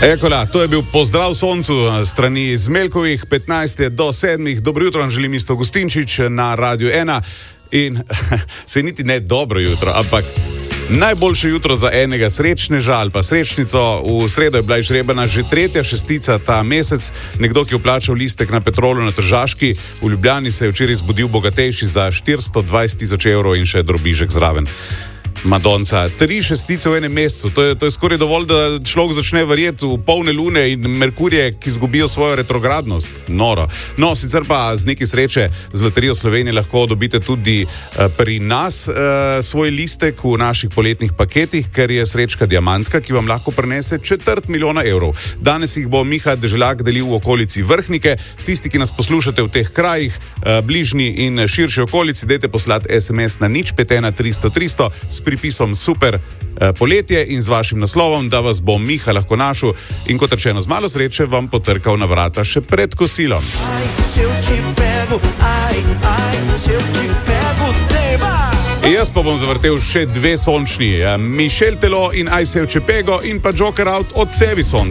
Ekola, to je bil pozdrav soncu strani Zmeljkovih, 15 do 7. Dobro jutro, vam želim Isto Gustinčič na Radiu 1 in se niti ne dobro jutro, ampak najboljše jutro za enega srečneža ali pa srečnico. V sredo je bila izžrebana že 3. šestica ta mesec. Nekdo, ki je vplačal listek na Petrolu na Tržaški, v Ljubljani se je včeraj zbudil bogatejši za 420.000 evrov in še drobižek zraven. Madonca, 3 šestice v enem mesecu, to je skoraj dovolj, da človek začne verjeti v polne lune in Merkurje, ki izgubijo svojo retrogradnost. Noro. No, sicer pa z neki sreče z Loterijo Slovenije lahko dobite tudi pri nas svoj listek v naših poletnih paketih, ker je srečka diamantka, ki vam lahko prinese 250 000 evrov. Danes jih bo Miha Deželjak delil v okolici Vrhnike. Tisti, ki nas poslušate v teh krajih, bližnji in širši okolici, dajte poslati SMS na 051 300 300 s pripisom super poletje in z vašim naslovom, da vas bo Miha lahko našel in kot rečeno z malo sreče vam potrkal na vrata še pred kosilom. Jaz pa bom zavrtel še 2 sončni, Mišel Telo in Aj se v Čepego in pa Joker Out od Sevi sonc.